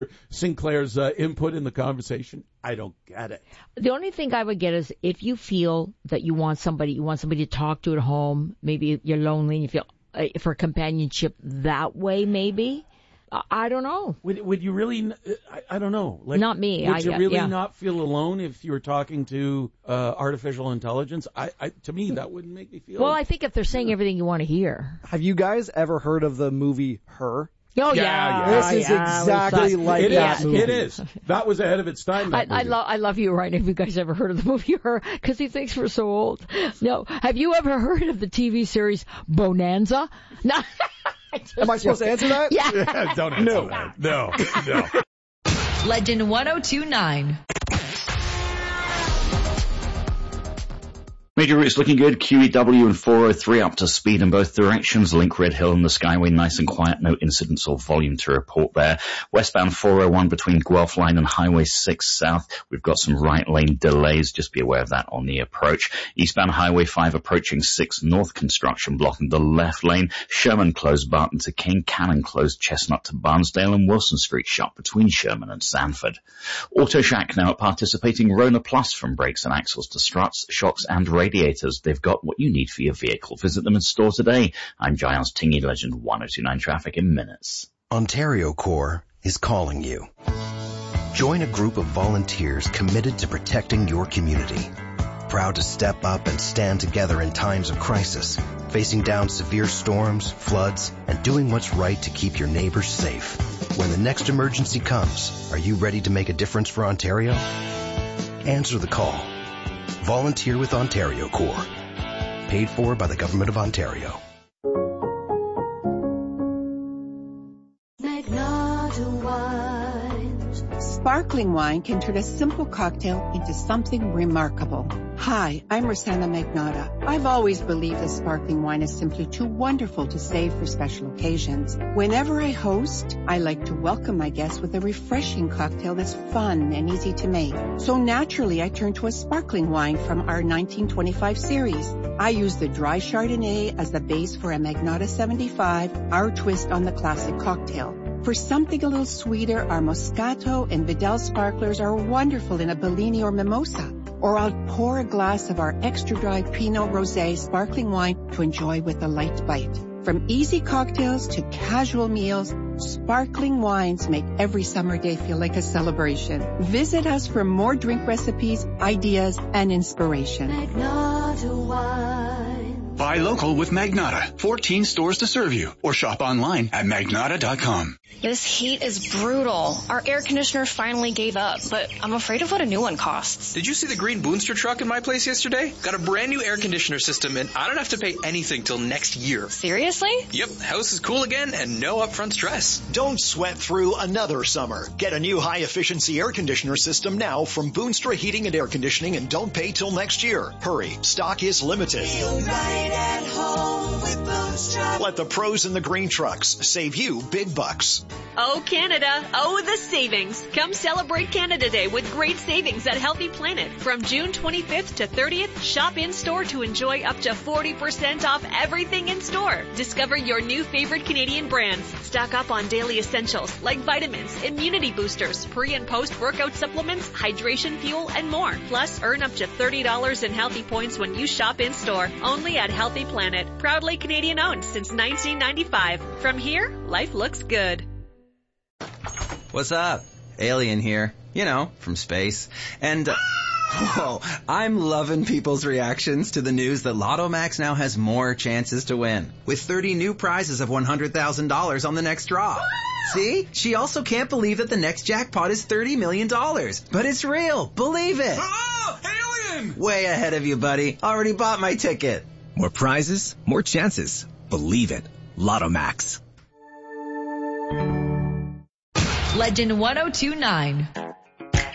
Sinclair's input in the conversation. I don't get it. The only thing I would get is if you feel that you want somebody to talk to at home, maybe you're lonely and you feel for companionship that way, maybe. I don't know. Would you really? I don't know. Like, not me. Would you really not feel alone if you were talking to artificial intelligence? To me, that wouldn't make me feel. Well, I think if they're saying everything you want to hear. Have you guys ever heard of the movie Her? Oh yeah. This is exactly like that movie. It is. That was ahead of its time. I love you, Ryan. Have you guys ever heard of the movie Her? Because he thinks we're so old. No. Have you ever heard of the TV series Bonanza? No. Am I supposed to answer that? Yeah. Don't answer that. No. Legend 1029. Major routes looking good. QEW and 403 up to speed in both directions. Link Red Hill and the Skyway nice and quiet. No incidents or volume to report there. Westbound 401 between Guelph Line and Highway 6 South. We've got some right lane delays. Just be aware of that on the approach. Eastbound Highway 5 approaching 6 North construction blocking the left lane. Sherman closed Barton to King. Cannon closed Chestnut to Barnsdale and Wilson Street shut between Sherman and Sanford. Auto Shack now at participating Rona Plus from brakes and axles to struts, shocks and radiators. They've got what you need for your vehicle. Visit them in store today. I'm Giles Tingy, Legend 1029 traffic in minutes. Ontario Corps is calling you. Join a group of volunteers committed to protecting your community. Proud to step up and stand together in times of crisis, facing down severe storms, floods, and doing what's right to keep your neighbors safe. When the next emergency comes, are you ready to make a difference for Ontario? Answer the call. Volunteer with Ontario Corps. Paid for by the Government of Ontario. Sparkling wine can turn a simple cocktail into something remarkable. Hi, I'm Rosanna Magnotta. I've always believed that sparkling wine is simply too wonderful to save for special occasions. Whenever I host, I like to welcome my guests with a refreshing cocktail that's fun and easy to make. So naturally, I turn to a sparkling wine from our 1925 series. I use the dry Chardonnay as the base for a Magnotta 75, our twist on the classic cocktail. For something a little sweeter, our Moscato and Vidal sparklers are wonderful in a Bellini or mimosa. Or I'll pour a glass of our extra dry Pinot Rosé sparkling wine to enjoy with a light bite. From easy cocktails to casual meals, sparkling wines make every summer day feel like a celebration. Visit us for more drink recipes, ideas, and inspiration. Magnotta Wine. Buy local with Magnotta. 14 stores to serve you. Or shop online at magnotta.com. This heat is brutal. Our air conditioner finally gave up, but I'm afraid of what a new one costs. Did you see the green Boonster truck in my place yesterday? Got a brand new air conditioner system, and I don't have to pay anything till next year. Seriously? Yep, house is cool again and no upfront stress. Don't sweat through another summer. Get a new high-efficiency air conditioner system now from Boonstra Heating and Air Conditioning and don't pay till next year. Hurry, stock is limited. Feel right at home with Boonstra. Let the pros in the green trucks save you big bucks. Oh, Canada. Oh, the savings. Come celebrate Canada Day with great savings at Healthy Planet. From June 25th to 30th, shop in-store to enjoy up to 40% off everything in store. Discover your new favorite Canadian brands. Stock up on daily essentials like vitamins, immunity boosters, pre- and post-workout supplements, hydration fuel, and more. Plus, earn up to $30 in healthy points when you shop in-store. Only at Healthy Planet. Proudly Canadian-owned since 1995. From here, life looks good. What's up? Alien here. You know, from space. And, whoa, I'm loving people's reactions to the news that Lotto Max now has more chances to win. With 30 new prizes of $100,000 on the next draw. See? She also can't believe that the next jackpot is $30 million. But it's real. Believe it. Oh, alien! Way ahead of you, buddy. Already bought my ticket. More prizes, more chances. Believe it. Lotto Max. Legend 1029.